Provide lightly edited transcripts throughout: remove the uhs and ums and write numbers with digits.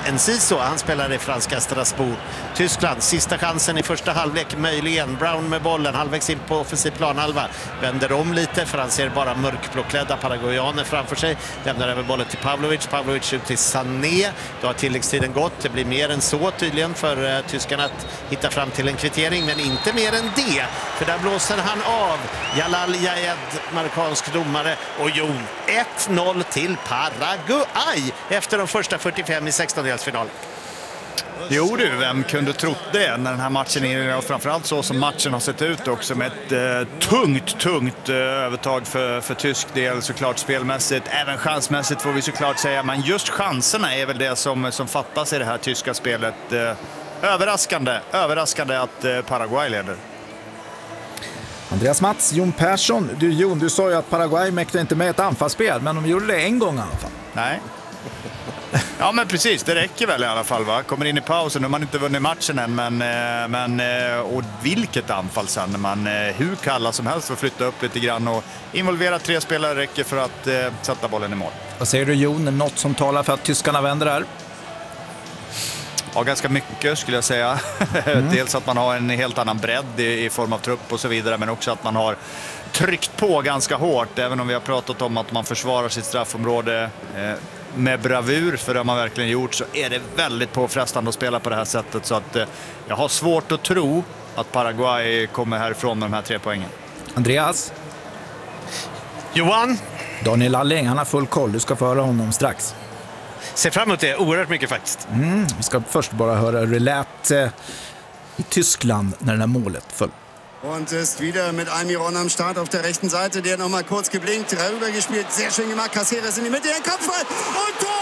Enciso, han spelar i franska Strasbourg. Tyskland, sista chansen i första halvlek möjligen. Brown med bollen, halvvägs in på offensiv planhalva. Vänder om lite för han ser bara mörkblåklädda paraguayaner framför sig. Lämnar över bollen till Pavlovic. Pavlovic ut till Sané. Då har tilläggstiden gått. Det blir mer än så tydligen för tyskarna att hitta fram till en kvittering, men inte mer än det. För där blåser han av Jalal Jaed, marockansk domare, och Jon 1-0 till Paraguay efter de första 45 i 16-delsfinalen. Jo du, vem kunde trott det när den här matchen är, och framförallt så som matchen har sett ut också, med ett tungt övertag för tysk del såklart spelmässigt, även chansmässigt får vi såklart säga, men just chanserna är väl det som fattas i det här tyska spelet. Överraskande att Paraguay leder. Andreas Mats, Jon Persson, du sa ju att Paraguay mäktade inte med ett anfallsspel, men de gjorde det en gång i alla fall. Nej. Ja men precis, det räcker väl i alla fall va. Kommer in i pausen, nu har man inte vunnit matchen än, men och vilket anfall sen när man hur kalla som helst får flytta upp lite grann och involvera 3 spelare räcker för att sätta bollen i mål. Vad säger du Jon, något som talar för att tyskarna vänder här? Ja, ganska mycket skulle jag säga. Dels att man har en helt annan bredd i form av trupp och så vidare, men också att man har tryckt på ganska hårt, även om vi har pratat om att man försvarar sitt straffområde med bravur, för det har man verkligen gjort, så är det väldigt påfrestande att spela på det här sättet, så att jag har svårt att tro att Paraguay kommer härifrån med de här 3 poängen. Andreas? Johan? Daniel Alling, han har full koll, du ska få höra honom strax. Ser fram emot det oerhört mycket faktiskt. Vi ska först bara höra hur det lät i Tyskland när det här målet föll. Und ist wieder mit Almiron am Start auf der rechten Seite, der noch mal kurz geblinkt, rübergespielt, sehr schön gemacht, Caceres in die Mitte, den Kopfball und Tor!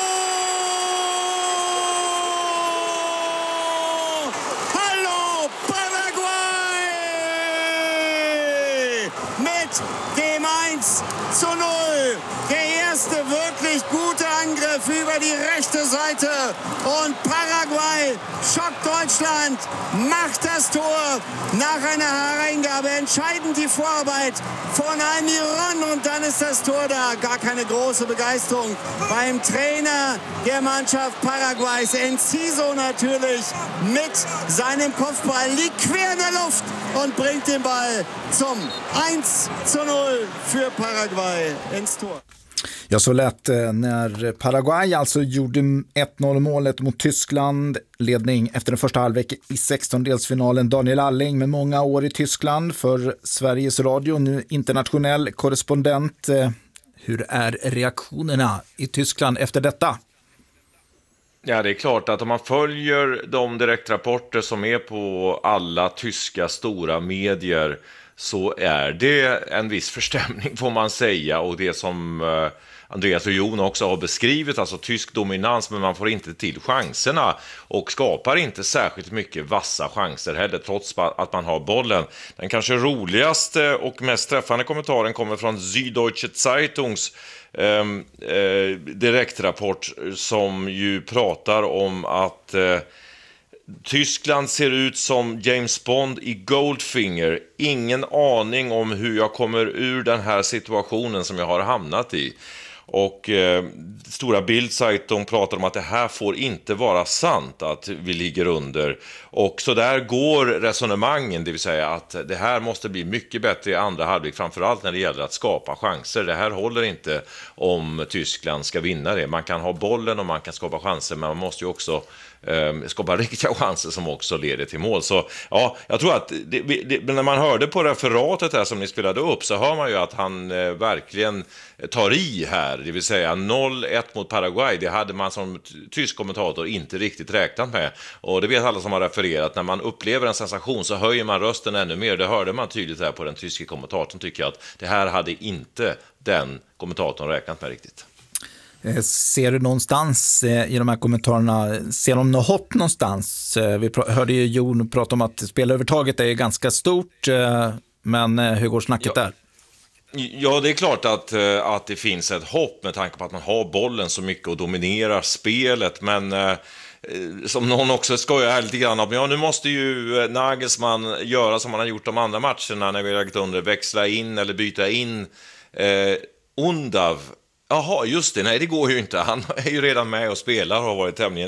Hallo Paraguay! Mit dem 1:0. Der erste wirklich gute Angriff über die rechte Seite und Paraguay schockt Deutschland, macht das Tor nach einer Hereingabe, entscheidend die Vorarbeit von Almiron und dann ist das Tor da. Gar keine große Begeisterung beim Trainer der Mannschaft Paraguays, Enciso natürlich, mit seinem Kopfball, liegt quer in der Luft und bringt den Ball zum 1:0 för Paraguay ins Tor. Ja, så lät när Paraguay alltså gjorde 1-0 målet mot Tyskland. Ledning efter den första halvlek i 16-delsfinalen. Daniel Alling med många år i Tyskland för Sveriges Radio, nu internationell korrespondent. Hur är reaktionerna i Tyskland efter detta? Ja, det är klart att om man följer de direktrapporter som är på alla tyska stora medier, så är det en viss förstämning får man säga, och det som Andreas och Jon också har beskrivit, alltså tysk dominans, men man får inte till chanserna och skapar inte särskilt mycket vassa chanser heller, trots att man har bollen. Den kanske roligaste och mest träffande kommentaren kommer från Süddeutsche Zeitungs direktrapport, som ju pratar om att Tyskland ser ut som James Bond i Goldfinger. Ingen aning om hur jag kommer ur den här situationen som jag har hamnat i. Och stora Bild-Zeitung pratar om att det här får inte vara sant, att vi ligger under. Och så där går resonemangen, det vill säga att det här måste bli mycket bättre i andra halvlek, framförallt när det gäller att skapa chanser. Det här håller inte om Tyskland ska vinna det. Man kan ha bollen och man kan skapa chanser, men man måste ju också skapa riktiga chanser som också leder till mål. Så ja, jag tror att när man hörde på referatet här som ni spelade upp, så hör man ju att han verkligen tar i här, det vill säga 0-1 mot Paraguay. Det hade man som tysk kommentator inte riktigt räknat med, och det vet alla som har refererat, när man upplever en sensation så höjer man rösten ännu mer. Det hörde man tydligt här på den tyska kommentatorn, tycker jag, att det här hade inte den kommentatorn räknat med riktigt. Ser du någonstans i de här kommentarerna, ser de något hopp någonstans? Vi hörde ju Jon prata om att spelövertaget är ganska stort, men hur går snacket där? Ja, det är klart att det finns ett hopp med tanke på att man har bollen så mycket och dominerar spelet, men som någon också skojar här lite grann om, ja, nu måste ju Nagelsmann göra som han har gjort de andra matcherna när vi har lagt under, växla in eller byta in Undav. Jaha, just det, nej det går ju inte. Han är ju redan med och spelar och har varit tämligen